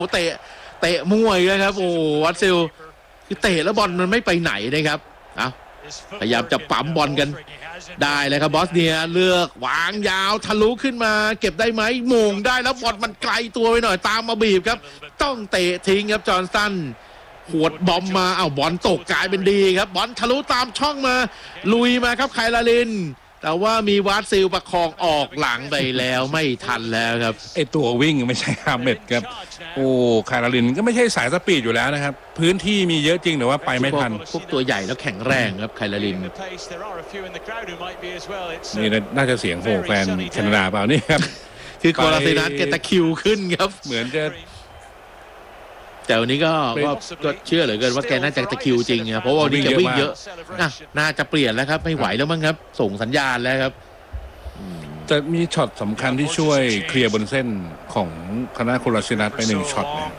เตะมั่วเลยครับโอ้วัตซิลคือเตะแล้วบอลมันไม่ไปไหนนะครับเอาพยายามจะปั๊มบอลกันได้เลยครับบอสเนียเลือกวางยาวทะลุขึ้นมาเก็บได้ไหมโมงได้แล้วบอลมันไกลตัวไปหน่อยตามมาบีบครับต้องเตะทิ้งครับจอห์นสันหวดบอมมาเอาบอลตกกลายเป็นดีครับบอลทะลุตามช่องมาลุยมาครับไคลาลินแต่ว่ามีวาดซิลประคองออกหลังไปแล้วไม่ทันแล้วครับไอตัววิ่งไม่ใช่ฮาเมดครับโอ้คาราลินก็ไม่ใช่สายสปีดอยู่แล้วนะครับพื้นที่มีเยอะจริงแต่ว่าไปไม่ทันพวกตัวใหญ่แล้วแข็งแรงครับไคลาลินนี่น่าจะเสียงโห่แฟนแคนาดาเปล่านี่ครับคือโคลาซินัสแกตะคิวขึ้นครับเหมือนจะแต่วันนี้ก็เชื่อเหลือเกินว่าแกน่าจะตะคิวจริงครับเพราะว่าวันนี้แกวิ่งเยอะน่าจะเปลี่ยนแล้วครับไม่ไหวแล้วมั้งครับส่งสัญญาณแล้วครับจะมีช็อตสำคัญที่ช่วยเคลียร์บนเส้นของคณะโคลาซินัสไป1ช็อตนะ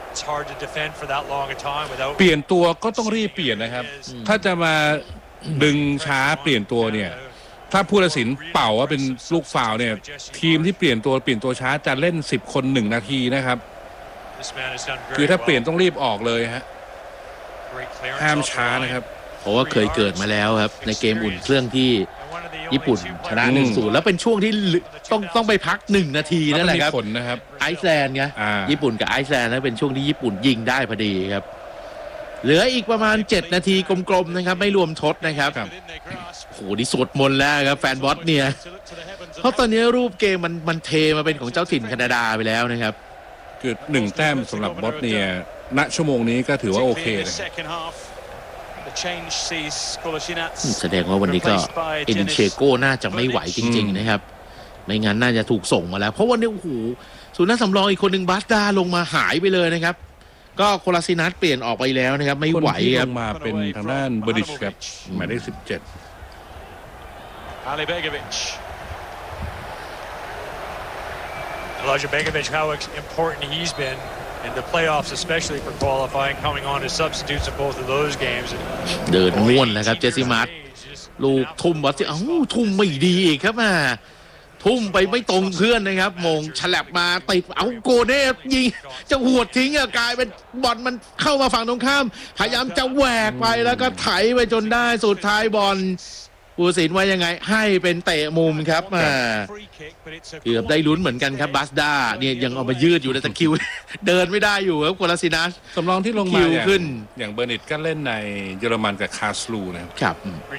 เปลี่ยนตัวก็ต้องรีบเปลี่ยนนะครับถ้าจะมาดึงช้าเปลี่ยนตัวเนี่ยถ้าผู้ตัดสินเป่าว่าเป็นลูกฟาวล์เนี่ยทีมที่เปลี่ยนตัวช้าจะเล่น10 คน1 นาทีนะครับคือถ้าเปลี่ยนต้องรีบออกเลยฮะห้ามช้านะครับเพราะว่าเคยเกิดมาแล้วครับในเกมอุ่นเครื่องที่ญี่ปุ่นชนะ1-0แล้วเป็นช่วงที่ต้องไปพัก1 นาทีนั่นแหละครับไอซ์แลนด์ไงญี่ปุ่นกับไอซ์แลนด์แล้วเป็นช่วงที่ญี่ปุ่นยิงได้พอดีครับเหลืออีกประมาณ7 นาทีกลมๆนะครับไม่รวมทดนะครับโหนี่สวดมนต์แล้วครับแฟนบอสเนี่ยเพราะตอนนี้รูปเกมมันเทมาเป็นของเจ้าถิ่นแคนาดาไปแล้วนะครับคือ1 แต้มสำหรับบอสเนียณชั่วโมงนี้ก็ถือว่าโอเคเลยแสดงว่าวันนี้ก็เอดิเชโก้น่าจะไม่ไหวจริงๆนะครับไม่งั้นน่าจะถูกส่งมาแล้วเพราะวันนี้โอ้โหศูนย์หน้าสำรองอีกคนหนึ่งบาสดาลงมาหายไปเลยนะครับก็โคลาซินัสเปลี่ยนออกไปแล้วนะครับไม่ไหวครับมาเป็นทางด้านเบอร์ดิชครับหมายเลข17 Elijah Begovic, how important he's been in the playoffs, especially for qualifying, coming on as substitutes in both of those games. เดินม้วนนะครับเจสซี่มาร์ตลูกทุ่มบอสที่ทุ่มไม่ดีอีกครับทุ่มไปไม่ตรงเพื่อนนะครับมงฉลับมาติดโกเน่ยิงจะหวดทิ้งกลายเป็นบอลมันเข้ามาฝั่งตรงข้ามพยายามจะแหวกไปแล้วก็ไถไปจนได้สุดท้ายบอลผู้ตัดสินว่ายังไงให้เป็นเตะมุมครับเกือบได้ลุ้นเหมือนกันครับบาสดาเนี่ยยังเอามายืดอยู่ในตะคิวเดินไม่ได้อยู่ครับโคลาซินัสสำรองที่ลงมาอย่างเบอร์นิตก็เล่นในเยอรมันกับคาสลูนะครับ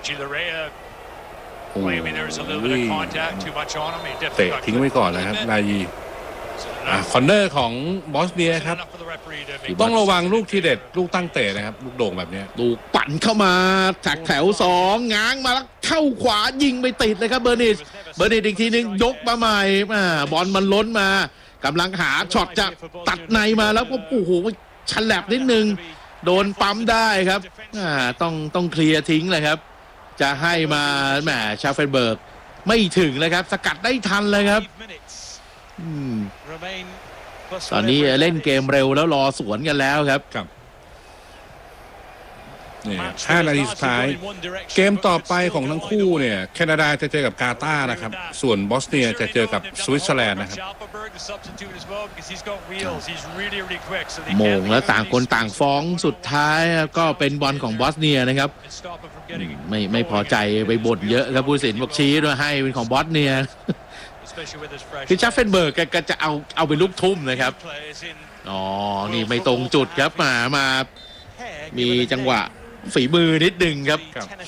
เตะทิ้งไว้ก่อนนะครับนายีคอนเนอร์ของบอสเนียครับต้องระวังลูกทีเด็ดลูกตั้งเตะนะครับลูกโด่งแบบนี้ลูกปั่นเข้ามาจากแถว2ง้างมาแล้วเข้าขวายิงไปติดเลยครับเบอร์นิตอีกทีนึงยกมาใหม่บอลมันล้นมากำลังหาช็อตจะตัดในมาแล้วก็โอ้โหฉลับนิดนึงโดนปั๊มได้ครับต้องเคลียร์ทิ้งเลยครับจะให้มาแหมชาเฟนเบิร์กไม่ถึงเลยครับสกัดได้ทันเลยครับตอนนี้เล่นเกมเร็วแล้วรอสวนกันแล้วครับนี่5 นาทีสุดท้ายเกมต่อไปของทั้งคู่เนี่ยแคนาดาจะเจอกับกาตาร์นะครับส่วนบอสเนียจะเจอกับสวิตเซอร์แลนด์นะครับโมงแล้วต่างคนต่างฟ้องสุดท้ายก็เป็นบอลของบอสเนียนะครับไม่พอใจไปบ่นเยอะครับผู้ตัดสินบอกชี้ด้วยให้เป็นของบอสเนียคือชาเฟนเบิร์กก็จะเอาไปลูกทุ่มนะครับนี่ไม่ตรงจุดครับมามีจังหวะฝีมือนิดนึงครับ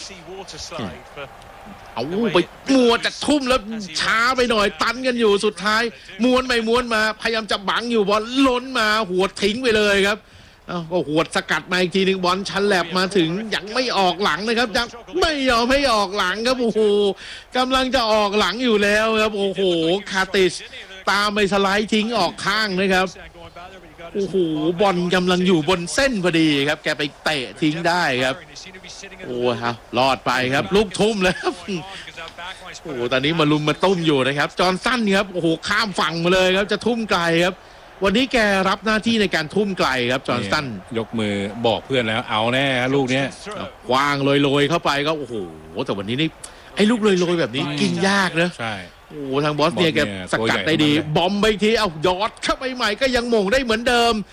ไปมัวจะทุ่มแล้วช้าไปหน่อยตันกันอยู่สุดท้ายม้วนไปม้วนมาพยายามจะบังอยู่บอลล้นมาหัวทิ้งไปเลยครับก็หัวสกัดมาอีกทีนึงบอลชันแลบมาถึงยังไม่ออกหลังนะครับยังไม่ยอมให้ออกหลังครับโอ้โหกำลังจะออกหลังอยู่แล้วครับโอ้โหคาติสตามไปสไลด์ทิ้งออกข้างนะครับโอ้โหบอลกำลังอยู่บนเส้นพอดีครับแกไปเตะทิ้งได้ครับโอ้ครับรอดไปครับลูกทุ่มแล้วโอ้ตอนนี้มาลุมมาตุ้มอยู่นะครับจอห์นสันครับโอ้โหข้ามฝั่งมาเลยครับจะทุ่มไกลครับวันนี้แกรับหน้าที่ในการทุ่มไกลครับจอห์นสันยกมือบอกเพื่อนแล้วเอาแน่ลูกเนี้ยวางลอยๆเข้าไปก็โอ้โหแต่วันนี้นี่ไอ้ลูกลอยๆแบบนี้กินยากนะใช่โอ้ทางบอสเนียแกสกัดได้ดีบอมไปทีเอายอดเข้าไปใหม่ก็ยังหม่งได้เหมือนเดิม